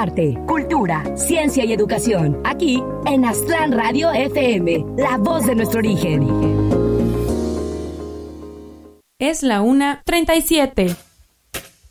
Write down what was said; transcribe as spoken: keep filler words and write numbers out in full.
arte, cultura, ciencia y educación. Aquí en Aztlán Radio F M, la voz de nuestro origen. Es la una treinta y siete.